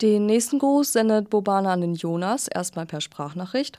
Den nächsten Gruß sendet Bobana an den Jonas, erstmal per Sprachnachricht.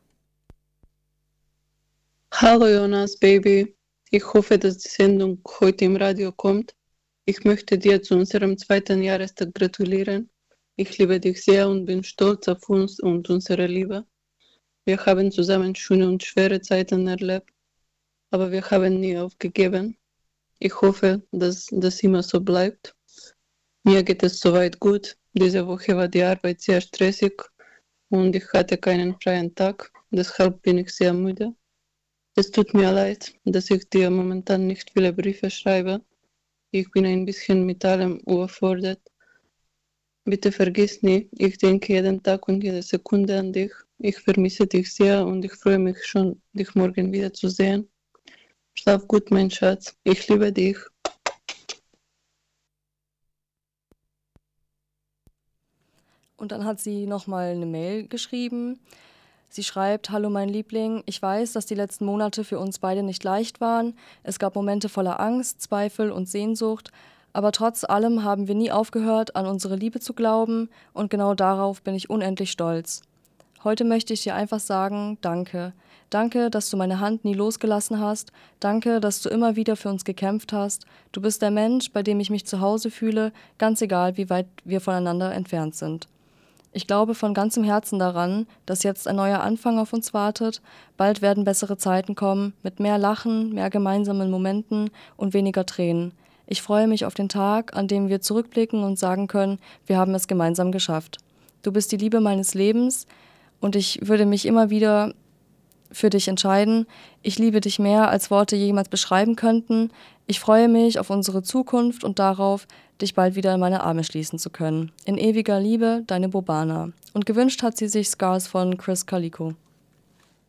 Hallo Jonas, Baby. Ich hoffe, dass die Sendung heute im Radio kommt. Ich möchte dir zu unserem 2. Jahrestag gratulieren. Ich liebe dich sehr und bin stolz auf uns und unsere Liebe. Wir haben zusammen schöne und schwere Zeiten erlebt, aber wir haben nie aufgegeben. Ich hoffe, dass das immer so bleibt. Mir geht es soweit gut. Diese Woche war die Arbeit sehr stressig und ich hatte keinen freien Tag. Deshalb bin ich sehr müde. Es tut mir leid, dass ich dir momentan nicht viele Briefe schreibe. Ich bin ein bisschen mit allem überfordert. Bitte vergiss nie, ich denke jeden Tag und jede Sekunde an dich. Ich vermisse dich sehr und ich freue mich schon, dich morgen wieder zu sehen. Schlaf gut, mein Schatz. Ich liebe dich. Und dann hat sie nochmal eine Mail geschrieben. Sie schreibt: Hallo mein Liebling, ich weiß, dass die letzten Monate für uns beide nicht leicht waren. Es gab Momente voller Angst, Zweifel und Sehnsucht, aber trotz allem haben wir nie aufgehört, an unsere Liebe zu glauben und genau darauf bin ich unendlich stolz. Heute möchte ich dir einfach sagen, danke. Danke, dass du meine Hand nie losgelassen hast. Danke, dass du immer wieder für uns gekämpft hast. Du bist der Mensch, bei dem ich mich zu Hause fühle, ganz egal, wie weit wir voneinander entfernt sind. Ich glaube von ganzem Herzen daran, dass jetzt ein neuer Anfang auf uns wartet. Bald werden bessere Zeiten kommen, mit mehr Lachen, mehr gemeinsamen Momenten und weniger Tränen. Ich freue mich auf den Tag, an dem wir zurückblicken und sagen können, wir haben es gemeinsam geschafft. Du bist die Liebe meines Lebens und ich würde mich immer wieder für dich entscheiden. Ich liebe dich mehr, als Worte jemals beschreiben könnten. Ich freue mich auf unsere Zukunft und darauf, dich bald wieder in meine Arme schließen zu können. In ewiger Liebe, deine Bobana. Und gewünscht hat sie sich Scars von Chris Calico.